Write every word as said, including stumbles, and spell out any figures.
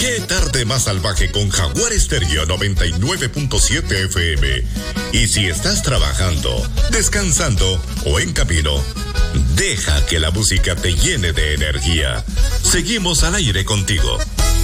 Qué tarde más salvaje con Jaguar Estéreo noventa y nueve punto siete F M. Y si estás trabajando, descansando o en camino, deja que la música te llene de energía. Seguimos al aire contigo.